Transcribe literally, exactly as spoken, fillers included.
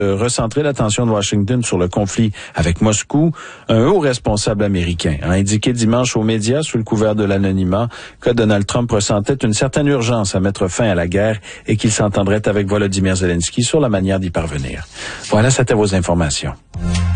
recentrer l'attention de Washington sur le conflit avec Moscou, un haut responsable américain a indiqué dimanche aux médias, sous le couvert de l'anonymat, que Donald Trump ressentait une certaine urgence à mettre fin à la guerre et qu'il s'entendrait avec Volodymyr Zelensky sur la manière d'y parvenir. Voilà, c'était vos informations.